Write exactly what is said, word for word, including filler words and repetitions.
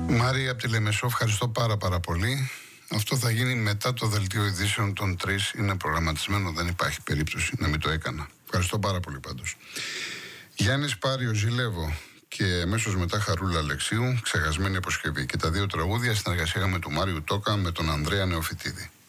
Μάρια από τη Λεμεσό, ευχαριστώ πάρα πάρα πολύ. Αυτό θα γίνει μετά το δελτίο ειδήσεων των τρεις. Είναι προγραμματισμένο, δεν υπάρχει περίπτωση να μην το έκανα. Ευχαριστώ πάρα πολύ πάντως. Γιάννης Πάριο, Ζηλεύω και αμέσως μετά Χαρούλα Αλεξίου, Ξεχασμένη αποσκευή. Και τα δύο τραγούδια συνεργασία με του Μάριου Τόκα με τον Ανδρέα Νεοφυτίδη.